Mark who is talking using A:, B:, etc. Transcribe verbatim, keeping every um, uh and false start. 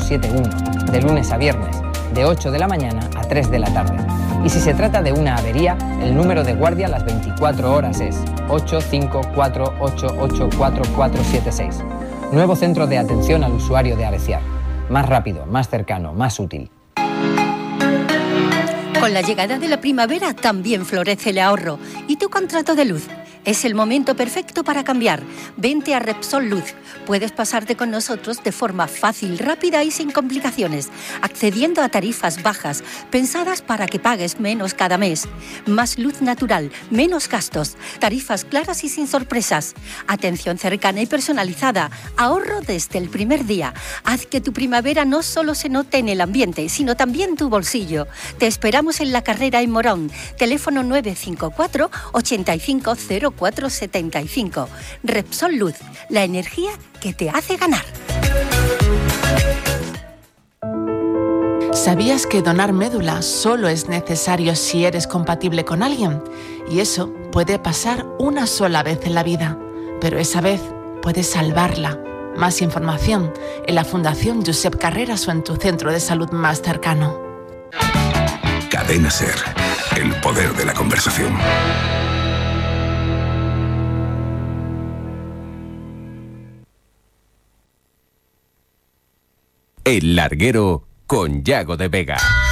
A: siete uno, de lunes a viernes, de ocho de la mañana a tres de la tarde. Y si se trata de una avería, el número de guardia las veinticuatro horas es ocho cinco cuatro ocho ocho cuatro cuatro siete seis. Nuevo centro de atención al usuario de Areciar. Más rápido, más cercano, más útil.
B: Con la llegada de la primavera también florece el ahorro. ¿Y tu contrato de luz? Es el momento perfecto para cambiar. Vente a Repsol Luz. Puedes pasarte con nosotros de forma fácil, rápida y sin complicaciones, accediendo a tarifas bajas, pensadas para que pagues menos cada mes. Más luz natural, menos gastos, tarifas claras y sin sorpresas. Atención cercana y personalizada, ahorro desde el primer día. Haz que tu primavera no solo se note en el ambiente, sino también tu bolsillo. Te esperamos en La Carrera en Morón. Teléfono nueve cinco cuatro ocho cinco cero cuatro siete cinco. Repsol Luz, la energía que te hace ganar.
C: ¿Sabías que donar médula solo es necesario si eres compatible con alguien? Y eso puede pasar una sola vez en la vida, pero esa vez puedes salvarla. Más información en la Fundación Josep Carreras o en tu centro de salud más cercano.
D: Cadena SER, el poder de la conversación.
E: El Larguero con Yago de Vega.